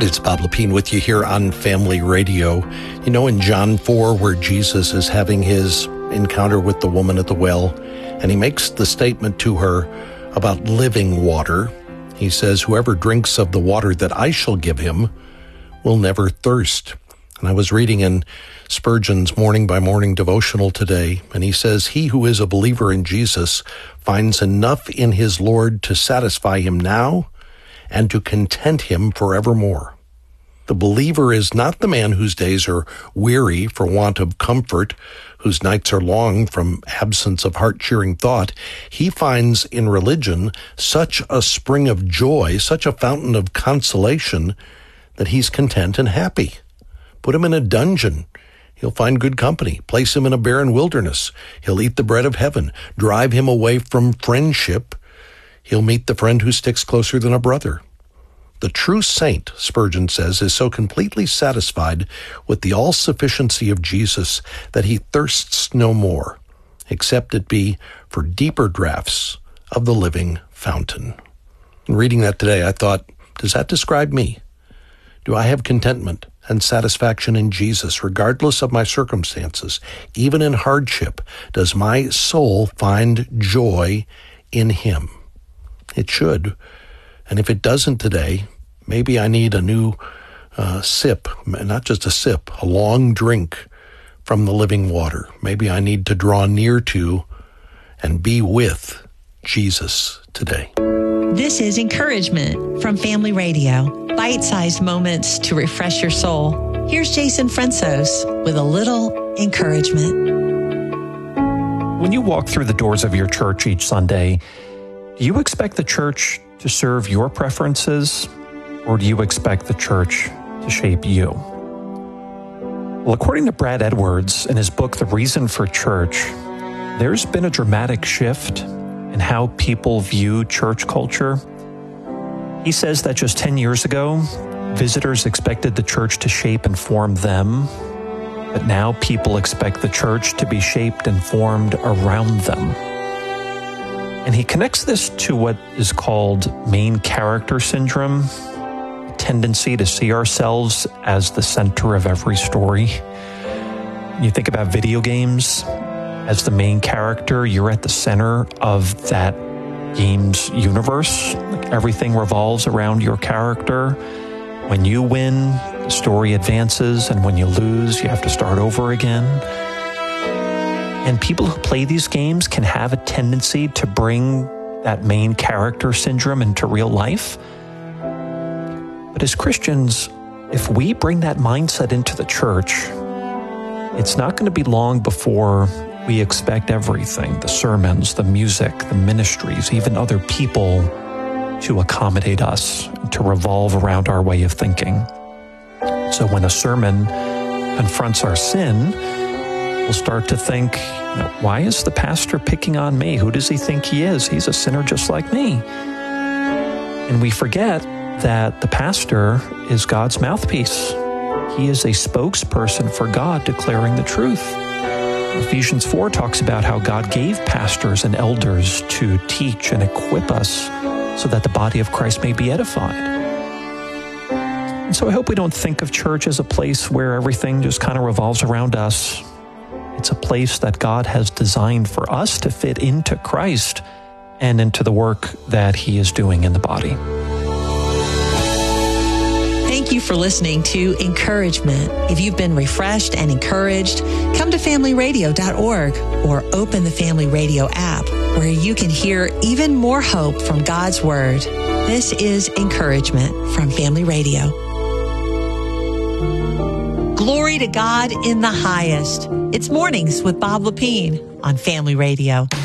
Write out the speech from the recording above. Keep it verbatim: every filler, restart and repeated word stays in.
And it's Bob Lepine with you here on Family Radio. You know, in John four, where Jesus is having his encounter with the woman at the well, and he makes the statement to her about living water. He says, whoever drinks of the water that I shall give him will never thirst. And I was reading in Spurgeon's Morning by Morning devotional today, and he says, he who is a believer in Jesus finds enough in his Lord to satisfy him now and to content him forevermore. The believer is not the man whose days are weary for want of comfort, whose nights are long from absence of heart-cheering thought. He finds in religion such a spring of joy, such a fountain of consolation, that he's content and happy. Put him in a dungeon, he'll find good company. Place him in a barren wilderness, he'll eat the bread of heaven. Drive him away from friendship, he'll meet the friend who sticks closer than a brother. The true saint, Spurgeon says, is so completely satisfied with the all-sufficiency of Jesus that he thirsts no more, except it be for deeper draughts of the living fountain. In reading that today, I thought, does that describe me? Do I have contentment and satisfaction in Jesus, regardless of my circumstances? Even in hardship, does my soul find joy in him? It should. And if it doesn't today, maybe I need a new uh, sip, not just a sip, a long drink from the living water. Maybe I need to draw near to and be with Jesus today. This is Encouragement from Family Radio. Bite-sized moments to refresh your soul. Here's Jason Fransos with a little encouragement. When you walk through the doors of your church each Sunday, do you expect the church to serve your preferences, or do you expect the church to shape you? Well, according to Brad Edwards in his book, The Reason for Church, there's been a dramatic shift in how people view church culture. He says that just ten years ago, visitors expected the church to shape and form them, but now people expect the church to be shaped and formed around them. And he connects this to what is called main character syndrome, a tendency to see ourselves as the center of every story. When you think about video games, as the main character, you're at the center of that game's universe. Like everything revolves around your character. When you win, the story advances, and when you lose, you have to start over again. And people who play these games can have a tendency to bring that main character syndrome into real life. But as Christians, if we bring that mindset into the church, it's not going to be long before we expect everything, the sermons, the music, the ministries, even other people, to accommodate us, to revolve around our way of thinking. So when a sermon confronts our sin, we'll start to think, you know, why is the pastor picking on me? Who does he think he is? He's a sinner just like me. And we forget that the pastor is God's mouthpiece. He is a spokesperson for God declaring the truth. Ephesians four talks about how God gave pastors and elders to teach and equip us so that the body of Christ may be edified. And so I hope we don't think of church as a place where everything just kind of revolves around us. It's a place that God has designed for us to fit into Christ and into the work that he is doing in the body. Thank you for listening to Encouragement. If you've been refreshed and encouraged, come to family radio dot org or open the Family Radio app where you can hear even more hope from God's Word. This is Encouragement from Family Radio. Glory to God in the highest. It's Mornings with Bob Lepine on Family Radio.